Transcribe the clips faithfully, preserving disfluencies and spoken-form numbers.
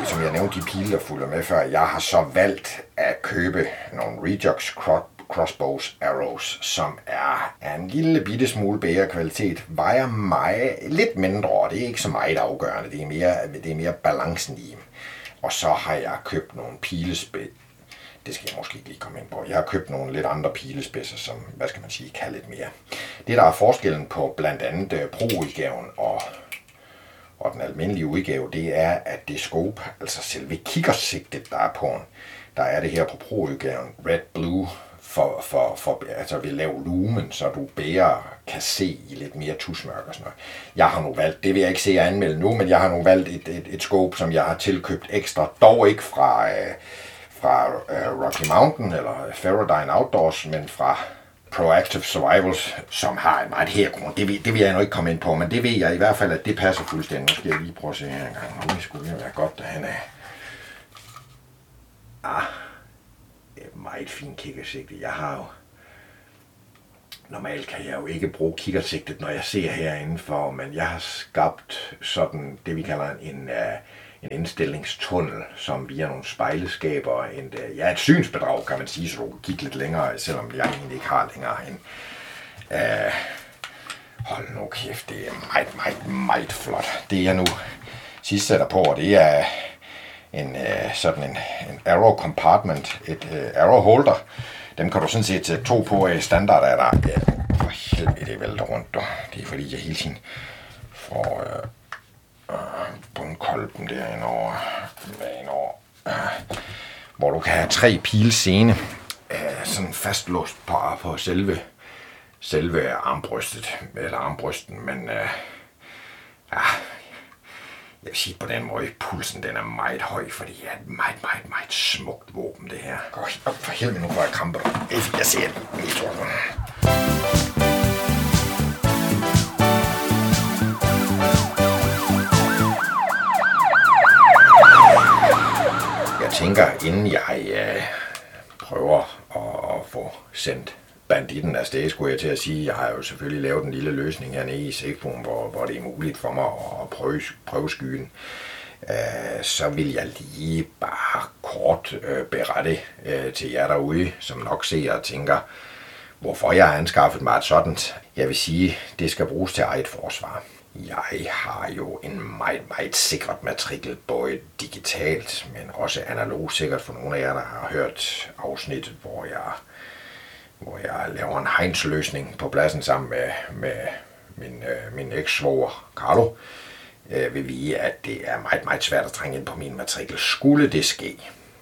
som jeg nævnte, de pile, der fulgte med før, jeg har så valgt at købe nogle Rejox Crossbows Arrows, som er, er en lille bitte smule bedre kvalitet, vejer mig lidt mindre, og det er ikke så meget afgørende, det er mere, det er mere balancen i dem. Og så har jeg købt nogle pilespidser. Det skal jeg måske ikke lige komme ind på. Jeg har købt nogle lidt andre pilespidser, som, hvad skal man sige, kan lidt mere. Det, der er forskellen på blandt andet Pro-udgaven og, og den almindelige udgave, det er, at det scope, altså selve kikkersigtet, der er på, der er det her på Pro-udgaven, Red Blue, for, for, for, altså ved lav lumen, så du bedre kan se i lidt mere tusmørk og sådan noget. Jeg har nu valgt, det vil jeg ikke se at anmelde nu, men jeg har nu valgt et, et, et scope, som jeg har tilkøbt ekstra, dog ikke fra... Øh, fra uh, Rocky Mountain eller Ferrodyne Outdoors, men fra Proactive Survivals, som har en meget hergrund. Det vil, det vil jeg nok ikke komme ind på, men det ved jeg i hvert fald, at det passer fuldstændig. Nu skal jeg lige prøve at se her en gang. Nu skulle det være godt, at han er... Ah, det er meget fint kikkersigte. Jeg har jo... Normalt kan jeg jo ikke bruge kikkersigtet, når jeg ser herindenfor, men jeg har skabt sådan det, vi kalder en... Uh, en indstillingstunnel, som via nogle spejleskaber, en, ja, et synsbedrag, kan man sige, så du kan kigge lidt længere, selvom jeg egentlig ikke har længere en. Uh, hold nu kæft, det er meget, meget, meget flot. Det jeg nu sidst sætter på, og det er en uh, sådan en, en arrow compartment, et uh, arrow holder. Dem kan du sådan set sætte to på i standard af der. Ja, for helvede, det vælter rundt. Du. Det er fordi, jeg hele tiden får... Uh, bundkolben derinde over, over øh, hvor du kan have tre pilscene øh, sådan fastlåst på, på selve selve armbrystet, eller armbrysten, men øh, ja, jeg vil sige på den måde, pulsen den er meget høj, fordi det er et meget, meget, meget smukt våben, det her. Godt, op for helvede, nu får jeg krampe. Det er fordi, jeg ser det. Jeg tror sådan. Jeg tænker, inden jeg øh, prøver at, at få sendt banditten afsted, skulle jeg til at sige, jeg har jo selvfølgelig lavet en lille løsning hernede i Sigtun, hvor, hvor det er muligt for mig at prøve, prøve skyen. Øh, så vil jeg lige bare kort øh, berette øh, til jer derude, som nok ser og tænker, hvorfor jeg har anskaffet mig et sådant. Jeg vil sige, det skal bruges til eget forsvar. Jeg har jo en meget, meget sikret matrikel, både digitalt, men også analog sikkert for nogle af jer, der har hørt afsnittet, hvor jeg, hvor jeg laver en hegnsløsning på pladsen sammen med, med min, øh, min eks-svoger Carlo, øh, vil vide, at det er meget, meget svært at trænge ind på min matrikel. Skulle det ske,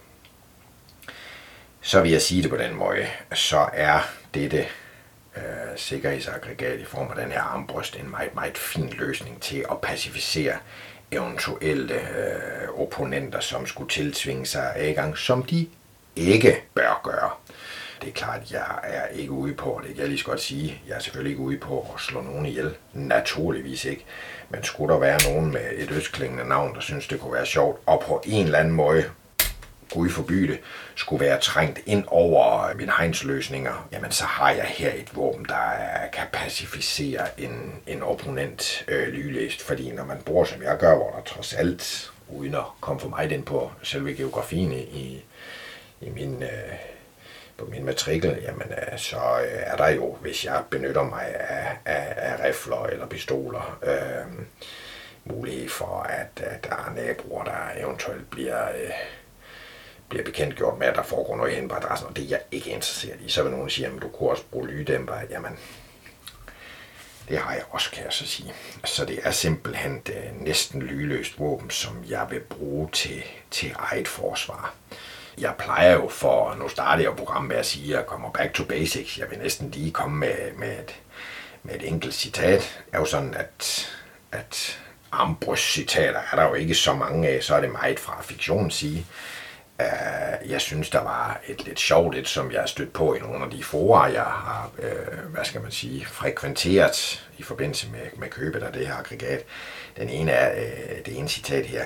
så vil jeg sige det på den måde, så er dette øh, sikkerhedsaggregat i form af den her armbryst en meget, meget fin løsning til at pacificere eventuelle øh, opponenter, som skulle tiltvinge sig adgang, som de ikke bør gøre. Det er klart, at jeg er ikke ude på, og det kan jeg lige så godt sige, jeg er selvfølgelig ikke ude på at slå nogen ihjel. Naturligvis ikke. Men skulle der være nogen med et østklingende navn, der synes, det kunne være sjovt, og på en eller anden måde, Gud forbyde det, skulle være trængt ind over mine hegnsløsninger, jamen så har jeg her et våben, der kan pacificere en, en opponent øh, lydlæst. Fordi når man bruger, som jeg gør, hvor der trods alt, uden at komme for meget ind på selve geografien i, i min... Øh, på min matrikel, jamen så er der jo, hvis jeg benytter mig af, af, af rifler eller pistoler, øh, mulighed for, at, at der er naboer, der eventuelt bliver, øh, bliver bekendtgjort med, at der foregår noget hen på adressen, og det er jeg ikke interesseret i. Så vil nogen sige, at du kunne også bruge lyddæmper. Jamen, det har jeg også, kan jeg så sige. Så det er simpelthen det næsten lydløst våben, som jeg vil bruge til, til eget forsvar. Jeg plejer jo for, nu starter jeg programmet med at sige, at jeg kommer back to basics. Jeg vil næsten lige komme med, med, et, med et enkelt citat. Det er jo sådan, at, at armbrystcitater er der jo ikke så mange af, så er det meget fra fiktionens side. Uh, jeg synes, der var et lidt sjovt et, som jeg har stødt på i nogle af de forer, jeg har, uh, hvad skal man sige, frekventeret i forbindelse med, med købet af det her aggregat. Den ene er uh, det ene citat her.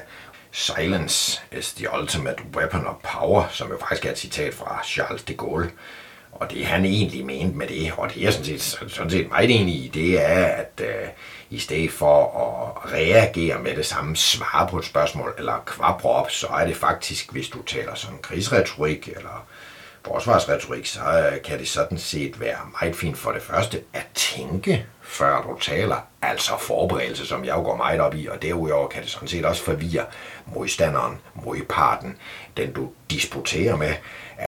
Silence is the ultimate weapon of power, som jo faktisk er et citat fra Charles de Gaulle. Og det han egentlig mente med det, og det er jeg sådan set, sådan set meget enig i, det er, at øh, i stedet for at reagere med det samme, svare på et spørgsmål, eller kvapre op, så er det faktisk, hvis du taler sådan krigsretorik, eller forsvarsretorik, så øh, kan det sådan set være meget fint for det første at tænke, før du taler, altså forberedelse, som jeg jo går meget op i, og derudover kan det sådan set også forvirre modstanderen, modparten, den du disputerer med,